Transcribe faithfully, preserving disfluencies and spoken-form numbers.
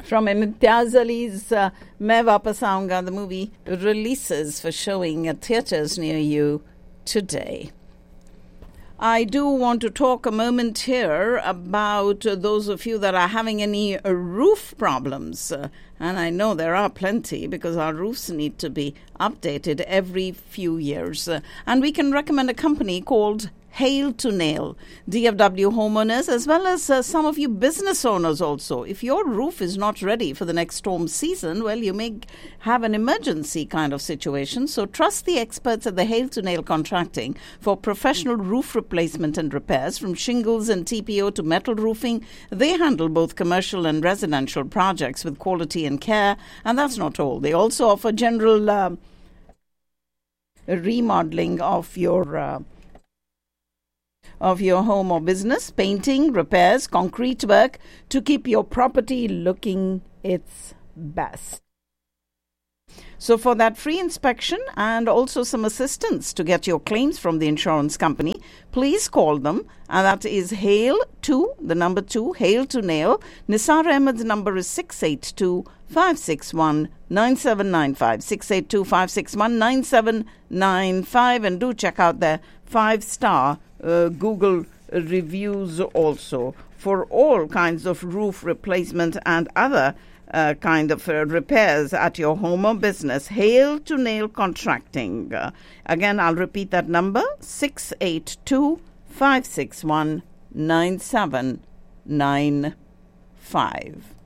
From Imtiaz Ali's uh, Main Vapas Aunga, the movie releases for showing at theatres near you today. I do want to talk a moment here about uh, those of you that are having any uh, roof problems. Uh, and I know there are plenty because our roofs need to be updated every few years. Uh, and we can recommend a company called Hail to Nail. D F W homeowners as well as uh, some of you business owners also. If your roof is not ready for the next storm season, well, you may have an emergency kind of situation. So trust the experts at the Hail to Nail Contracting for professional roof replacement and repairs. From shingles and T P O to metal roofing, they handle both commercial and residential projects with quality and care. And that's not all. They also offer general uh, remodeling of your uh, of your home or business, painting, repairs, concrete work to keep your property looking its best. So for that free inspection and also some assistance to get your claims from the insurance company, please call them. And that is Hail to, the number two, Hail to Nail. Nisar Ahmed's number is six eight two, five six one, nine seven nine five, six eight two, five six one, nine seven nine five. And do check out their five-star uh, Google reviews also for all kinds of roof replacement and other Uh, kind of uh, repairs at your home or business. Hail to Nail Contracting. Uh, again, I'll repeat that number, six eight two, five six one, nine seven nine five.